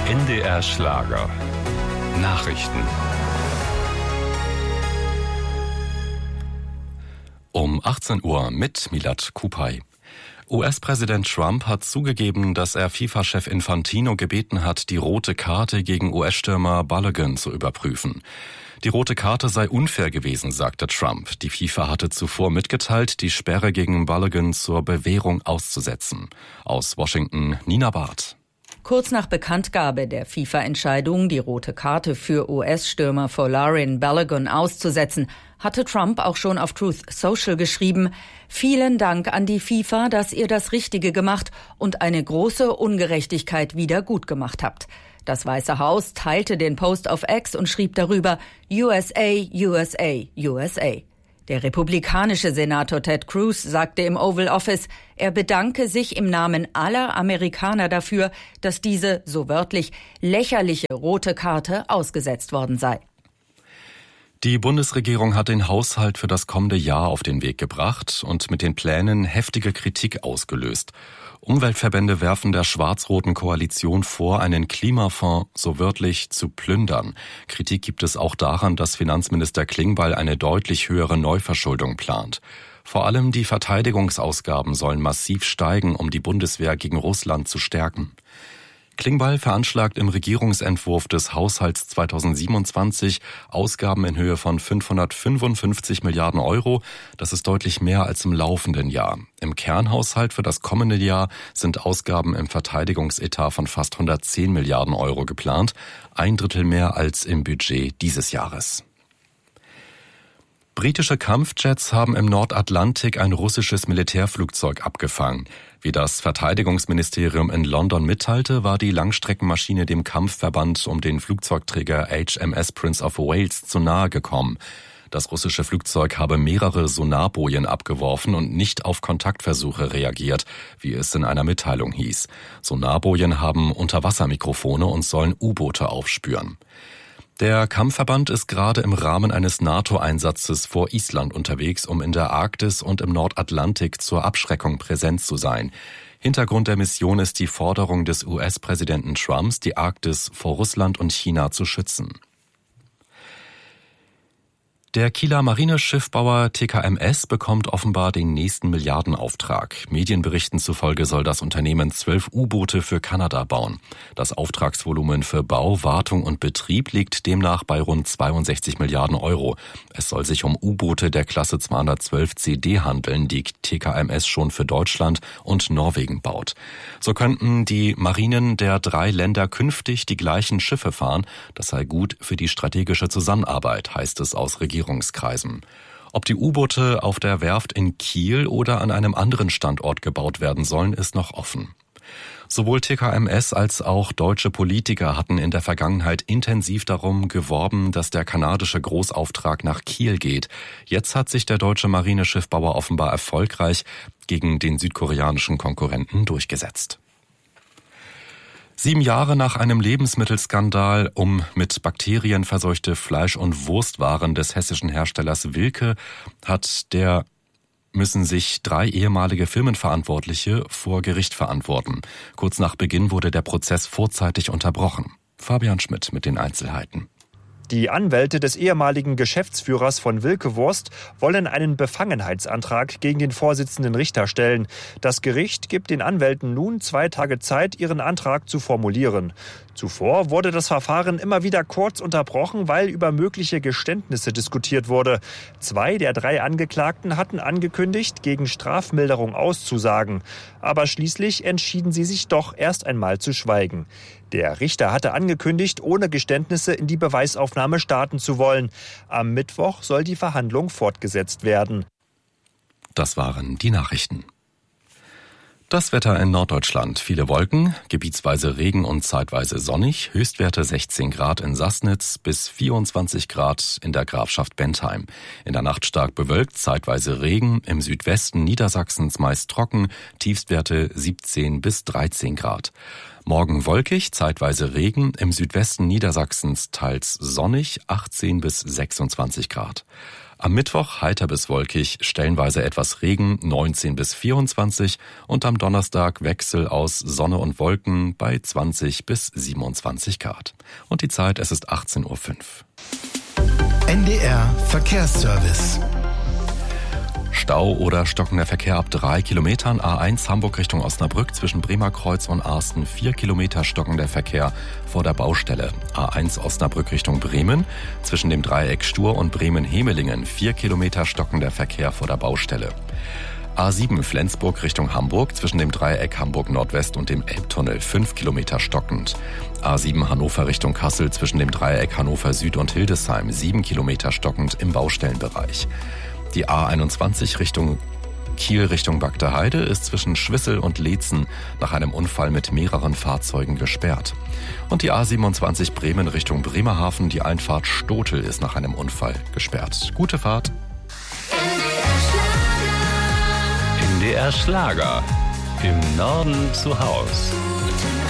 NDR Schlager. Nachrichten. Um 18 Uhr mit Milad Kupay. US-Präsident Trump hat zugegeben, dass er FIFA-Chef Infantino gebeten hat, die rote Karte gegen US-Stürmer Balogun zu überprüfen. Die rote Karte sei unfair gewesen, sagte Trump. Die FIFA hatte zuvor mitgeteilt, die Sperre gegen Balogun zur Bewährung auszusetzen. Aus Washington, Nina Barth. Kurz nach Bekanntgabe der FIFA-Entscheidung, die rote Karte für US-Stürmer Folarin Balogun auszusetzen, hatte Trump auch schon auf Truth Social geschrieben: Vielen Dank an die FIFA, dass ihr das Richtige gemacht und eine große Ungerechtigkeit wieder gut gemacht habt. Das Weiße Haus teilte den Post auf X und schrieb darüber: USA, USA, USA. Der republikanische Senator Ted Cruz sagte im Oval Office, er bedanke sich im Namen aller Amerikaner dafür, dass diese, so wörtlich, lächerliche rote Karte ausgesetzt worden sei. Die Bundesregierung hat den Haushalt für das kommende Jahr auf den Weg gebracht und mit den Plänen heftige Kritik ausgelöst. Umweltverbände werfen der schwarz-roten Koalition vor, einen Klimafonds so wörtlich zu plündern. Kritik gibt es auch daran, dass Finanzminister Klingbeil eine deutlich höhere Neuverschuldung plant. Vor allem die Verteidigungsausgaben sollen massiv steigen, um die Bundeswehr gegen Russland zu stärken. Klingbeil veranschlagt im Regierungsentwurf des Haushalts 2027 Ausgaben in Höhe von 555 Milliarden Euro. Das ist deutlich mehr als im laufenden Jahr. Im Kernhaushalt für das kommende Jahr sind Ausgaben im Verteidigungsetat von fast 110 Milliarden Euro geplant, 1/3 mehr als im Budget dieses Jahres. Britische Kampfjets haben im Nordatlantik ein russisches Militärflugzeug abgefangen. Wie das Verteidigungsministerium in London mitteilte, war die Langstreckenmaschine dem Kampfverband um den Flugzeugträger HMS Prince of Wales zu nahe gekommen. Das russische Flugzeug habe mehrere Sonarbojen abgeworfen und nicht auf Kontaktversuche reagiert, wie es in einer Mitteilung hieß. Sonarbojen haben Unterwassermikrofone und sollen U-Boote aufspüren. Der Kampfverband ist gerade im Rahmen eines NATO-Einsatzes vor Island unterwegs, um in der Arktis und im Nordatlantik zur Abschreckung präsent zu sein. Hintergrund der Mission ist die Forderung des US-Präsidenten Trumps, die Arktis vor Russland und China zu schützen. Der Kieler Marineschiffbauer TKMS bekommt offenbar den nächsten Milliardenauftrag. Medienberichten zufolge soll das Unternehmen 12 U-Boote für Kanada bauen. Das Auftragsvolumen für Bau, Wartung und Betrieb liegt demnach bei rund 62 Milliarden Euro. Es soll sich um U-Boote der Klasse 212 CD handeln, die TKMS schon für Deutschland und Norwegen baut. So könnten die Marinen der 3 Länder künftig die gleichen Schiffe fahren. Das sei gut für die strategische Zusammenarbeit, heißt es aus Regierungskreisen. Ob die U-Boote auf der Werft in Kiel oder an einem anderen Standort gebaut werden sollen, ist noch offen. Sowohl TKMS als auch deutsche Politiker hatten in der Vergangenheit intensiv darum geworben, dass der kanadische Großauftrag nach Kiel geht. Jetzt hat sich der deutsche Marineschiffbauer offenbar erfolgreich gegen den südkoreanischen Konkurrenten durchgesetzt. 7 Jahre nach einem Lebensmittelskandal um mit Bakterien verseuchte Fleisch- und Wurstwaren des hessischen Herstellers Wilke müssen sich 3 ehemalige Firmenverantwortliche vor Gericht verantworten. Kurz nach Beginn wurde der Prozess vorzeitig unterbrochen. Fabian Schmidt mit den Einzelheiten. Die Anwälte des ehemaligen Geschäftsführers von Wilke Wurst wollen einen Befangenheitsantrag gegen den Vorsitzenden Richter stellen. Das Gericht gibt den Anwälten nun 2 Tage Zeit, ihren Antrag zu formulieren. Zuvor wurde das Verfahren immer wieder kurz unterbrochen, weil über mögliche Geständnisse diskutiert wurde. 2 der 3 Angeklagten hatten angekündigt, gegen Strafmilderung auszusagen. Aber schließlich entschieden sie sich doch erst einmal zu schweigen. Der Richter hatte angekündigt, ohne Geständnisse in die Beweisaufnahme starten zu wollen. Am Mittwoch soll die Verhandlung fortgesetzt werden. Das waren die Nachrichten. Das Wetter in Norddeutschland. Viele Wolken, gebietsweise Regen und zeitweise sonnig. Höchstwerte 16 Grad in Sassnitz bis 24 Grad in der Grafschaft Bentheim. In der Nacht stark bewölkt, zeitweise Regen. Im Südwesten Niedersachsens meist trocken. Tiefstwerte 17 bis 13 Grad. Morgen wolkig, zeitweise Regen. Im Südwesten Niedersachsens teils sonnig, 18 bis 26 Grad. Am Mittwoch heiter bis wolkig, stellenweise etwas Regen, 19 bis 24 und am Donnerstag Wechsel aus Sonne und Wolken bei 20 bis 27 Grad. Und die Zeit, es ist 18:05 Uhr. NDR Verkehrsservice. Stau oder stockender Verkehr ab 3 Kilometern. A1 Hamburg Richtung Osnabrück zwischen Bremerkreuz und Arsten. 4 Kilometer stockender Verkehr vor der Baustelle. A1 Osnabrück Richtung Bremen zwischen dem Dreieck Stur und Bremen-Hemelingen. 4 Kilometer stockender Verkehr vor der Baustelle. A7 Flensburg Richtung Hamburg zwischen dem Dreieck Hamburg Nordwest und dem Elbtunnel. 5 Kilometer stockend. A7 Hannover Richtung Kassel zwischen dem Dreieck Hannover Süd und Hildesheim. 7 Kilometer stockend im Baustellenbereich. Die A21 Richtung Kiel Richtung Bagdeheide ist zwischen Schwissel und Leetzen nach einem Unfall mit mehreren Fahrzeugen gesperrt. Und die A27 Bremen Richtung Bremerhaven, die Einfahrt Stotel ist nach einem Unfall gesperrt. Gute Fahrt. NDR Schlager. Im Norden zu Haus.